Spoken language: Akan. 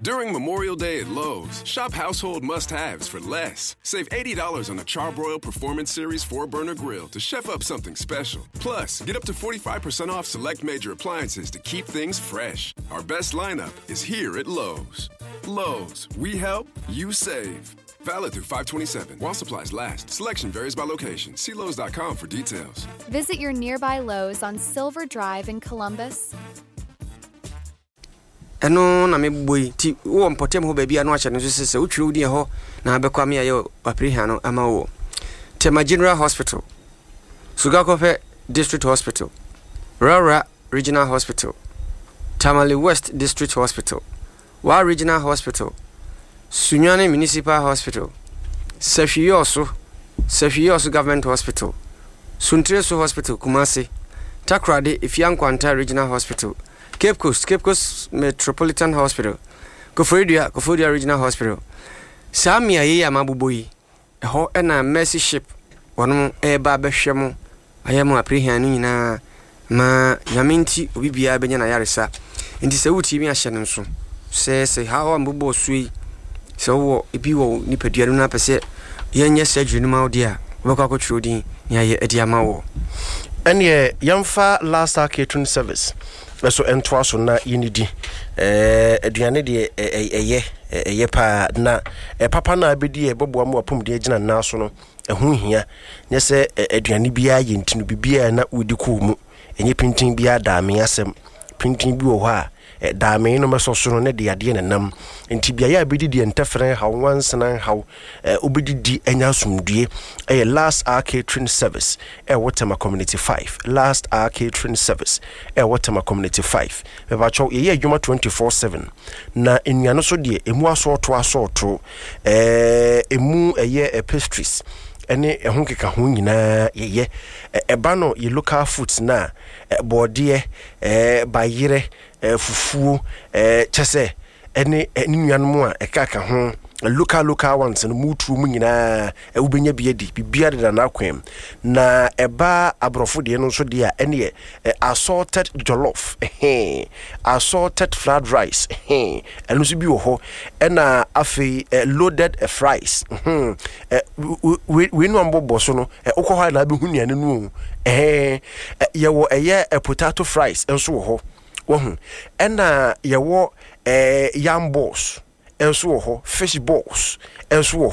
During Memorial Day at Lowe's, shop household must-haves for less. Save $80 on a Charbroil Performance Series 4-burner grill to chef up something special. Plus, get up to 45% off select major appliances to keep things fresh. Our best lineup is here at Lowe's. Lowe's, we help, you save. Valid through 5/27. While supplies last. Selection varies by location. See Lowe's.com for details. Visit your nearby Lowe's on Silver Drive in Columbus. Eno na meboy ti wo mpotem ho baabi anu ache no se utwe odi ho na abekwa me ayo apreha no ama wo Tema General Hospital, Sugakope District Hospital, Rara Regional Hospital, Tamale West District Hospital, Wa Regional Hospital, Sunyane Municipal Hospital, Sefioso Government Hospital, Suntreso Hospital Kumasi, Takrade Ifiankwanta Regional Hospital, Cape Coast Metropolitan Hospital, Koforidua Regional Hospital. Samia ye amabuboyi ho na mercy ship wono eba behwemo ayemo aprehian nyina ma nyamenti obibia benya na yaresa nti se wuti mi ahye nso se ha ambubo sui se wo ebi wo nipadua no na pese yenye surgery no ma odi a wobekwa ko trudin nya ye edi ama wo ene yamfa last catering service so entwa so na yinidi aduane de eye pa na papa na abedi eboboa mu apom de agina na so no ehu hia nye se aduane bia ye ntinu bibia na odi ko mu enye pintin bia da me asem pintin bi wo ho a da me no meso so no ne de ade nenam enti bia ya abedi de entefren ha wansenan ha obedi di enya sumdue last catering service Waterma Community 5 last catering service Waterma Community 5 me ba cho ye adwuma 24/7 na enuano so de emu aso emu pastries ene ehun keka ho nyina ye eba no ye local foods na bode bayire fufuo chese ene nuanu mu a ekaka ho local ones no mutu mu nyina ubenya biedi bibia de na kwem na eba abrofo de no so de a ene assorted jollof assorted fried rice eno so bi wo ho ena afi loaded fries we no ambobo so no ukọ ha na be hunuane no ye wo potato fries enso wo ho wo ena ye wo yam balls enso wo ho fish balls enso wo